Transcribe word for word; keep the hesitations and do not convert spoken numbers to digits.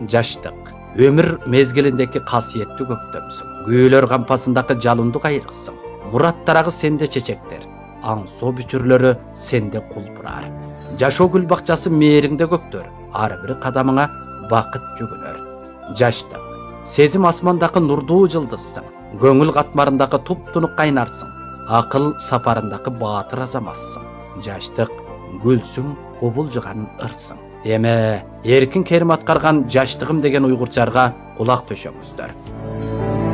Жаштык. Өмір мезгилиндеки касиеттүү көктөмсүң. Күйөлөр кампасындагы жалындуу кайрыксың. Мураттарагы сенде чечектер. Аң соо бүчүрлөрү сенде кулпурар. Жашоо гүл бакчасы мээриңде көктөр. Ар бир кадамыңа бакыт жүгүнөр. Жаштык. Сезим асмандагы нурдуу жылдызсың. Көңүл катмарындагы туп-тунук кайнарсың. Акыл сапарындагы баатыр азаматсың. Жаштык. Гүлсүң, кубулжуган ырсың. Эме, эркин керим аткарган жаштыгым деген уйгурчарга кулак төшөңүздөр.